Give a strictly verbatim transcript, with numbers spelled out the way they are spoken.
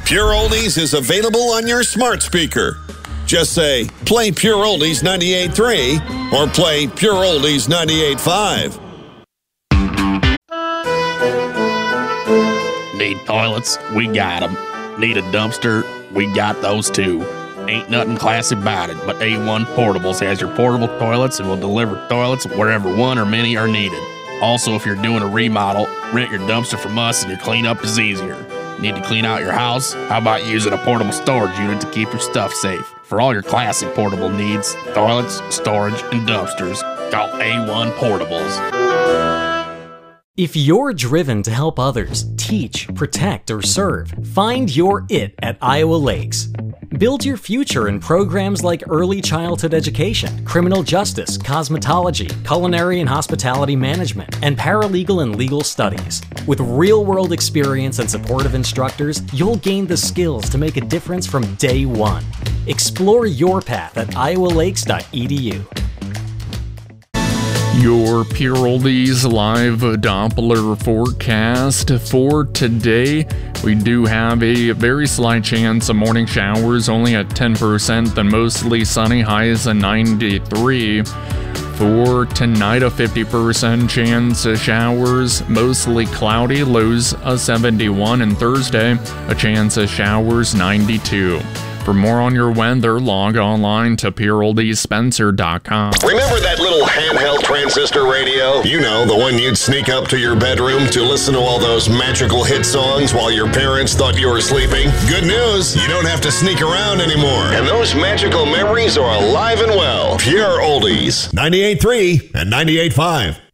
Pure Oldies is available on your smart speaker. Just say, play Pure Oldies ninety-eight point three or play Pure Oldies ninety-eight point five. Need toilets? We got them. Need a dumpster? We got those too. Ain't nothing classy about it, but A one Portables has your portable toilets and will deliver toilets wherever one or many are needed. Also, if you're doing a remodel, rent your dumpster from us and your cleanup is easier. Need to clean out your house? How about using a portable storage unit to keep your stuff safe? For all your classy portable needs, toilets, storage, and dumpsters, call A one Portables. If you're driven to help others, teach, protect, or serve, find your it at Iowa Lakes. Build your future in programs like early childhood education, criminal justice, cosmetology, culinary and hospitality management, and paralegal and legal studies. With real-world experience and supportive instructors, you'll gain the skills to make a difference from day one. Explore your path at iowa lakes dot e d u. Your Pure Oldies live Doppler forecast for today. We do have a very slight chance of morning showers, only at ten percent, then mostly sunny, highs at ninety-three. For tonight, a fifty percent chance of showers, mostly cloudy, lows of seventy-one, and Thursday, a chance of showers, ninety-two. For more on your weather, log online to pure oldies spencer dot com. Remember that little handheld transistor radio? You know, the one you'd sneak up to your bedroom to listen to all those magical hit songs while your parents thought you were sleeping? Good news, you don't have to sneak around anymore. And those magical memories are alive and well. Pure Oldies, ninety-eight point three and ninety-eight point five.